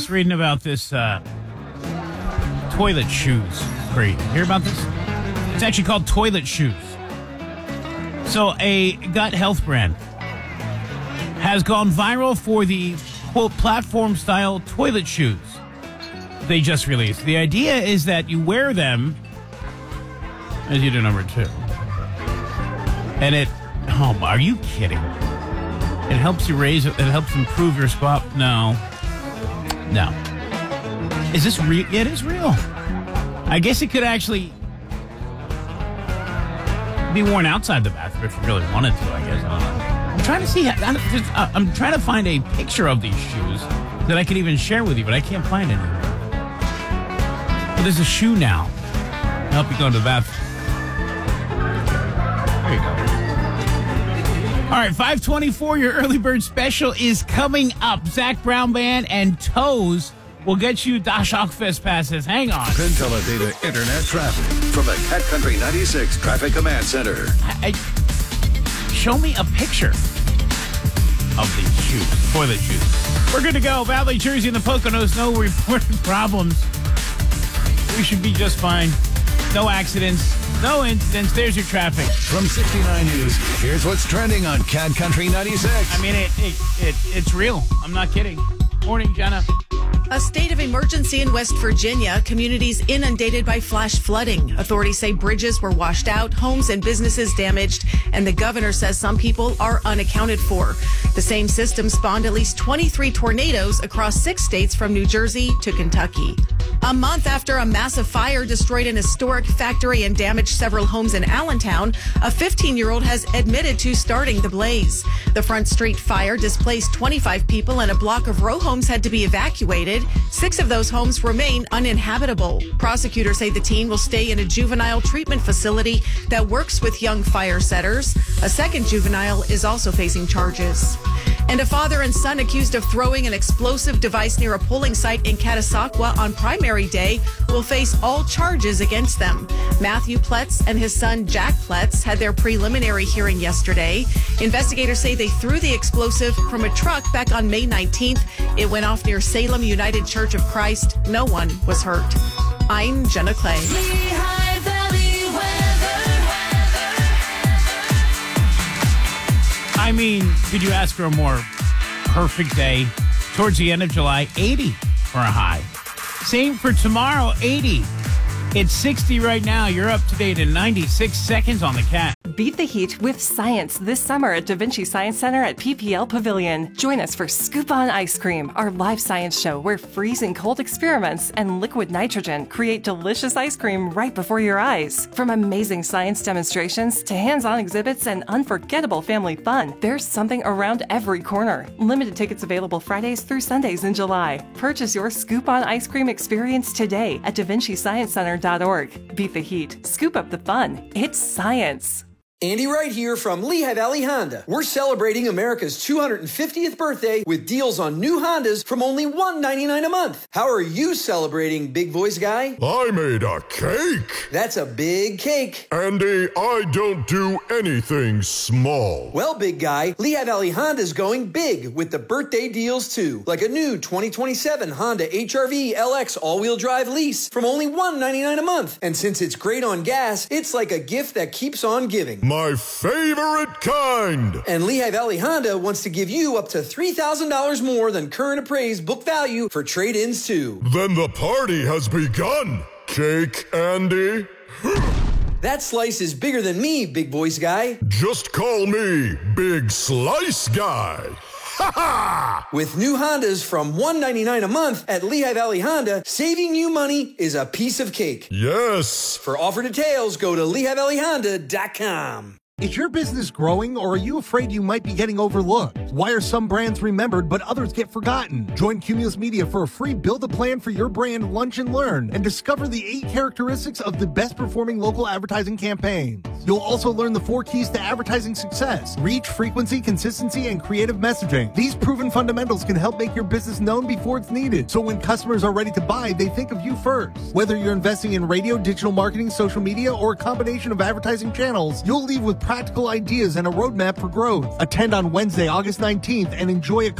was reading about this toilet shoes. Great. Hear about this? It's actually called toilet shoes. So a gut health brand has gone viral for the, quote, platform-style toilet shoes they just released. The idea is that you wear them as you do number 2. And it, oh, are you kidding? It helps you raise, it helps improve your spot. No. Is this real? It is real. I guess it could actually be worn outside the bathroom if you really wanted to, I guess. I don't know. I'm trying to see, I'm trying to find a picture of these shoes that I could even share with you, but I can't find any. But there's a shoe now to help you go to the bathroom. There you go. All right, 524, your early bird special is coming up. Zach Brown Band and Toes will get you Das Fest passes. Hang on. Pinteladata Internet traffic from the Cat Country 96 Traffic Command Center. Show me a picture of these shoes, toilet shoes. We're good to go. Valley, Jersey, and the Poconos, no reported problems. We should be just fine. No accidents, no incidents. There's your traffic. From 69 News, here's what's trending on Cat Country 96. I mean, it's real. I'm not kidding. Morning, Jenna. A state of emergency in West Virginia. Communities inundated by flash flooding. Authorities say bridges were washed out, homes and businesses damaged, and the governor says some people are unaccounted for. The same system spawned at least 23 tornadoes across 6 states from New Jersey to Kentucky. A month after a massive fire destroyed an historic factory and damaged several homes in Allentown, a 15-year-old has admitted to starting the blaze. The Front Street fire displaced 25 people and a block of row homes had to be evacuated. 6 of those homes remain uninhabitable. Prosecutors say the teen will stay in a juvenile treatment facility that works with young fire setters. A second juvenile is also facing charges. And a father and son accused of throwing an explosive device near a polling site in Catasauqua on primary day will face all charges against them. Matthew Pletz and his son Jack Pletz had their preliminary hearing yesterday. Investigators say they threw the explosive from a truck back on May 19th. It went off near Salem United Church of Christ. No one was hurt. I'm Jenna Clay. I mean, could you ask for a more perfect day? Towards the end of July, 80 for a high. Same for tomorrow, 80. It's 60 right now. You're up to date in 96 seconds on the Cat. Beat the heat with science this summer at Da Vinci Science Center at PPL Pavilion. Join us for Scoop On Ice Cream, our live science show where freezing cold experiments and liquid nitrogen create delicious ice cream right before your eyes. From amazing science demonstrations to hands-on exhibits and unforgettable family fun, there's something around every corner. Limited tickets available Fridays through Sundays in July. Purchase your Scoop On Ice Cream experience today at DaVinciScienceCenter.org. Beat the heat. Scoop up the fun. It's science. Andy Wright here from Lehigh Valley Honda. We're celebrating America's 250th birthday with deals on new Hondas from only $199 a month. How are you celebrating, big voice guy? I made a cake. That's a big cake. Andy, I don't do anything small. Well, big guy, Lehigh Valley Honda's going big with the birthday deals too. Like a new 2027 Honda HR-V LX all-wheel drive lease from only $199 a month. And since it's great on gas, it's like a gift that keeps on giving. My favorite kind. And Lehigh Valley Honda wants to give you up to $3,000 more than current appraised book value for trade-ins too. Then the party has begun. Cake, Andy. That slice is bigger than me, big voice guy. Just call me Big Slice Guy. Ha ha! With new Hondas from $199 a month at Lehigh Valley Honda, saving you money is a piece of cake. Yes. For offer details, go to LehighValleyHonda.com. Is your business growing, or are you afraid you might be getting overlooked? Why are some brands remembered but others get forgotten? Join Cumulus Media for a free Build a Plan for Your Brand Lunch and Learn and discover the 8 characteristics of the best performing local advertising campaigns. You'll also learn the 4 keys to advertising success: reach, frequency, consistency, and creative messaging. These proven fundamentals can help make your business known before it's needed, so when customers are ready to buy, they think of you first. Whether you're investing in radio, digital marketing, social media, or a combination of advertising channels, you'll leave with practical ideas and a roadmap for growth. Attend on Wednesday, August 19th and enjoy a